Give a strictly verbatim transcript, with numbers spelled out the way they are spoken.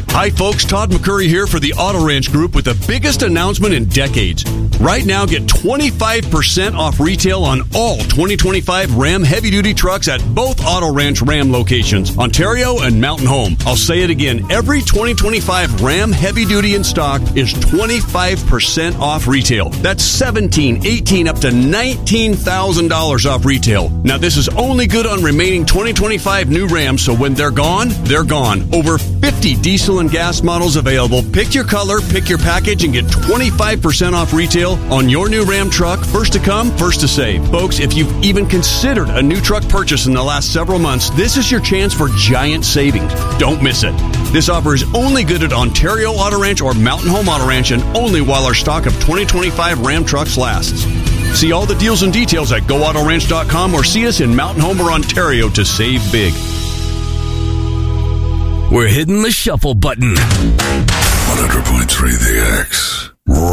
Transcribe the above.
Hi folks, Todd McCurry here for the Auto Ranch Group with the biggest announcement in decades. Right now, get twenty-five percent off retail on all twenty twenty-five Ram heavy-duty trucks at both Auto Ranch Ram locations, Ontario and Mountain Home. I'll say it again, every twenty twenty-five Ram heavy-duty in stock is twenty-five percent off retail. That's seventeen, eighteen, up to nineteen thousand dollars off retail. Now, this is only good on remaining twenty twenty-five new Rams, so when they're gone, they're gone. Over fifty diesel and gas models available. Pick your color, pick your package, and get twenty-five percent off retail on your new Ram truck. First to come, first to save. Folks, if you've even considered a new truck purchase in the last several months, this is your chance for giant savings. Don't miss it. This offer is only good at Ontario Auto Ranch or Mountain Home Auto Ranch, and only while our stock of twenty twenty-five Ram trucks lasts. See all the deals and details at go auto ranch dot com or see us in Mountain Home or Ontario to save big. We're hitting the shuffle button. one hundred point three The X.